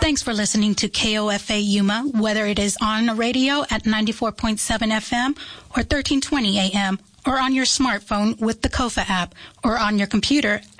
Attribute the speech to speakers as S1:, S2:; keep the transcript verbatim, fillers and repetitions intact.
S1: Thanks for listening to K O F A Yuma, whether it is on the radio at ninety-four point seven F M or thirteen twenty A M, or on your smartphone with the Kofa app, or on your computer